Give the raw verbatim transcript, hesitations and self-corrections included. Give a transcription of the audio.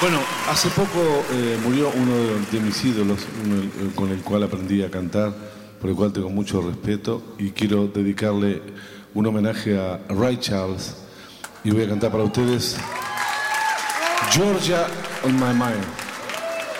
Bueno, hace poco eh, murió uno de, de mis ídolos, uno, eh, con el cual aprendí a cantar, por el cual tengo mucho respeto, y quiero dedicarle un homenaje a Ray Charles, y voy a cantar para ustedes Georgia on My Mind.